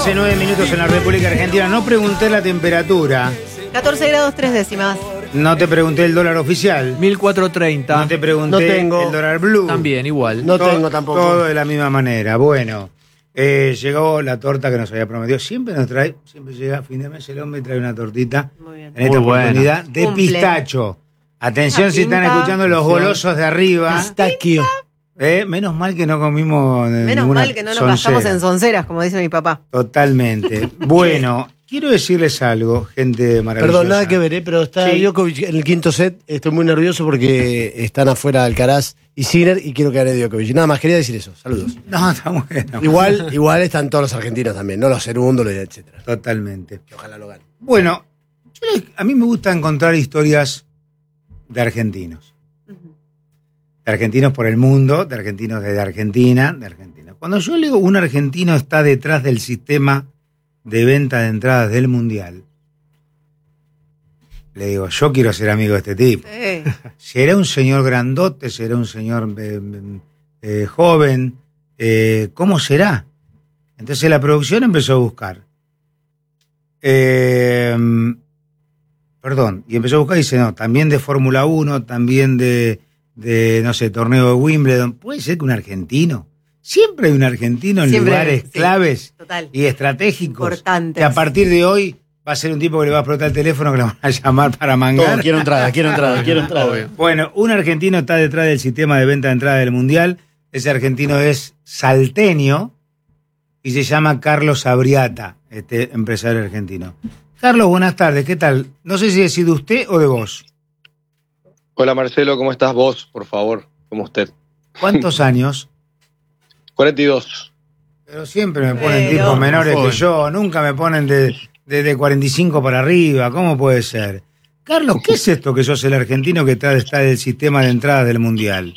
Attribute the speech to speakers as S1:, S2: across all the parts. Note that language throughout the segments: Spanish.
S1: hace 9 minutos en la República Argentina. No pregunté la temperatura.
S2: 14 grados 3 décimas.
S1: No te pregunté el dólar oficial.
S3: 1430.
S1: No te pregunté
S4: No tengo.
S1: el dólar blue.
S3: También, igual.
S4: No tengo tampoco.
S1: Todo de la misma manera. Bueno, llegó la torta que nos había prometido. Siempre llega a fin de mes el hombre y trae una tortita.
S2: Muy bien.
S1: En esta
S3: Muy buena.
S1: oportunidad de
S2: Cumple.
S1: pistacho. Atención si están
S2: Pinta.
S1: escuchando los golosos de arriba.
S4: Pistachio.
S1: Menos mal que no comimos
S2: Menos
S1: ninguna
S2: mal que no nos
S1: soncera.
S2: gastamos en sonceras, como dice mi papá.
S1: Totalmente. Bueno, quiero decirles algo, gente maravillosa.
S4: Perdón, nada que ver, pero está
S1: Sí.
S4: Djokovic en el quinto set. Estoy muy nervioso porque están afuera Alcaraz y Sinner y quiero que gane Djokovic. Nada más, quería decir eso. Saludos.
S1: No, está bueno.
S4: Igual están todos los argentinos también, ¿no? Los segundos, etcétera.
S1: Totalmente.
S4: Que ojalá lo ganen.
S1: Bueno, a mí me gusta encontrar historias de argentinos. De argentinos por el mundo, de argentinos desde Argentina, de argentinos. Cuando yo leo un argentino está detrás del sistema de venta de entradas del Mundial, le digo, yo quiero ser amigo de este tipo. ¿Será un señor grandote? ¿Será un señor joven? ¿Cómo será? Entonces la producción empezó a buscar. Y empezó a buscar y dice, no, también de Fórmula 1, también de, no sé, torneo de Wimbledon. ¿Puede ser que un argentino? Siempre hay un argentino en
S2: Siempre,
S1: lugares
S2: sí,
S1: claves
S2: total.
S1: y estratégicos.
S2: Importantes.
S1: Que a partir de hoy va a ser un tipo que le va a explotar el teléfono, que le van a llamar para mangar.
S4: Todo, quiero entrada.
S1: Bueno, un argentino está detrás del sistema de venta de entrada del Mundial. Ese argentino es salteño y se llama Carlos Abriata, este empresario argentino. Carlos, buenas tardes, ¿qué tal? No sé si decir de usted o de vos.
S5: Hola Marcelo, ¿cómo estás vos? Por favor, como usted.
S1: ¿Cuántos años?
S5: 42.
S1: Pero siempre me ponen
S2: Pero-
S1: tipos menores
S4: joven.
S1: que yo, nunca me ponen de 45 para arriba, ¿cómo puede ser? Carlos, ¿qué es esto que sos el argentino que está del sistema de entradas del Mundial?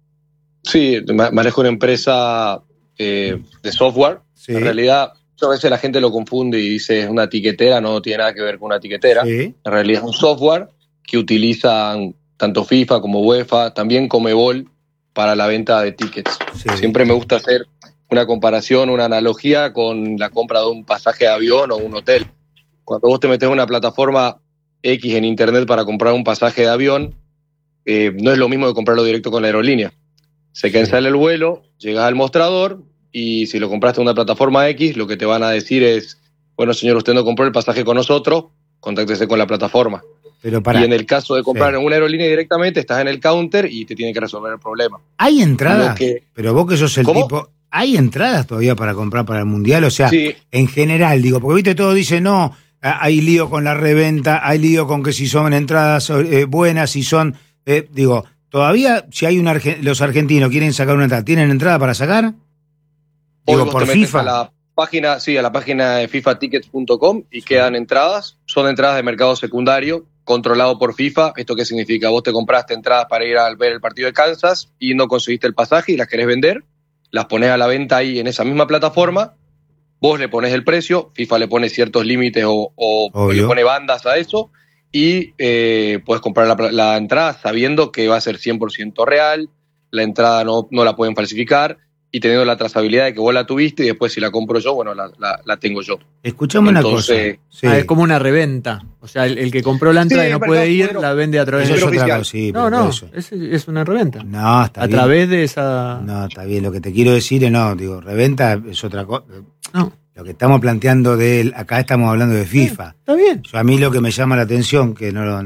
S5: Sí, manejo una empresa de software.
S1: Sí.
S5: En realidad, muchas veces la gente lo confunde y dice es una tiquetera, no tiene nada que ver con una tiquetera.
S1: Sí.
S5: En realidad es un software que utilizan tanto FIFA como UEFA, también Conmebol, para la venta de tickets.
S1: Sí.
S5: Siempre me gusta hacer una comparación, una analogía con la compra de un pasaje de avión o un hotel. Cuando vos te metes en una plataforma X en internet para comprar un pasaje de avión, no es lo mismo que comprarlo directo con la aerolínea. Se cancela el vuelo, llegas al mostrador y si lo compraste en una plataforma X, lo que te van a decir es, bueno señor, usted no compró el pasaje con nosotros, contáctese con la plataforma.
S1: Pero para,
S5: Y en el caso de comprar
S1: Sí.
S5: en una aerolínea directamente, estás en el counter y te tienen que resolver el problema.
S1: ¿hay entradas?
S5: Lo que-
S1: Pero vos que sos el
S5: ¿Cómo?
S1: tipo, ¿hay entradas todavía para comprar para el Mundial? O sea,
S5: Sí,
S1: en general, digo, porque viste, todo dice, no, hay lío con la reventa, hay lío con que si son entradas buenas, si son, digo, todavía si hay los argentinos quieren sacar una entrada, ¿tienen entrada para sacar?
S5: hoy
S1: Digo,
S5: vos
S1: por
S5: te metes
S1: FIFA.
S5: a la página, sí, a la página de fifatickets.com y quedan entradas. Son entradas de mercado secundario, controlado por FIFA. ¿Esto qué significa? Vos te compraste entradas para ir a ver el partido de Kansas y no conseguiste el pasaje y las querés vender, las pones a la venta ahí en esa misma plataforma, vos le pones el precio, FIFA le pone ciertos límites o
S1: Obvio.
S5: le pone bandas a eso y puedes comprar la entrada sabiendo que va a ser 100% real, la entrada no la pueden falsificar y teniendo la trazabilidad de que vos la tuviste y después si la compro yo, bueno, la tengo yo.
S1: Escuchame una
S5: Entonces,
S1: cosa. Sí.
S3: Es como una reventa. O sea, el que compró la entrada
S5: Sí,
S3: y no
S5: pero
S3: puede
S5: no,
S3: ir,
S5: bueno,
S3: la vende a través
S1: Eso es
S3: de...
S5: pero
S1: otra
S5: oficial.
S1: cosa, sí,
S3: No,
S1: pero
S3: no,
S1: eso.
S3: es una reventa.
S1: No, está
S3: A
S1: bien.
S3: través de esa...
S1: No, está bien. Lo que te quiero decir es, no, digo, reventa es otra cosa.
S3: No,
S1: Lo que estamos planteando de él, acá estamos hablando de FIFA.
S3: está bien.
S1: A mí lo que me llama la atención, que a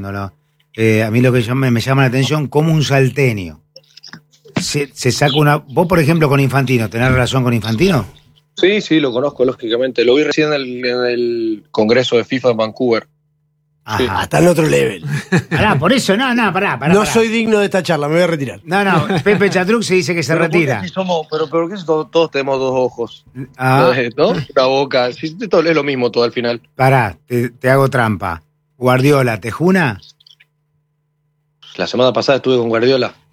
S1: mí lo que me llama la atención, como un salteño se saca una... Vos, por ejemplo, con Infantino, ¿tenés relación con Infantino?
S5: Sí, lo conozco, lógicamente. Lo vi recién en el Congreso de FIFA en Vancouver.
S1: Ajá.
S4: Hasta el otro level.
S1: Pará, por eso, pará.
S4: No soy digno de esta charla, me voy a retirar.
S1: No, Pepe Chatruc se dice que se retira.
S5: Pero ¿por qué todos tenemos dos ojos?
S1: Ah,
S5: ¿No? Una boca. Sí, todo es lo mismo todo al final.
S1: pará, te hago trampa. Guardiola, ¿te juna?
S5: La semana pasada estuve con Guardiola.